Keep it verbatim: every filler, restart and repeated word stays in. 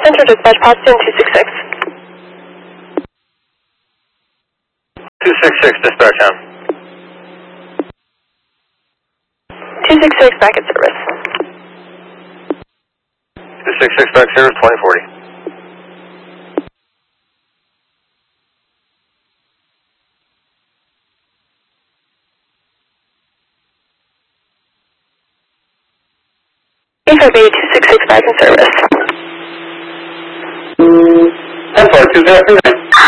Center dispatch, Potsdam two six six. two six six, dispatch on. two six six, back at service. two six six, back service, twenty forty. eight five eight, two six six, back in service. ten four, two zero three nine.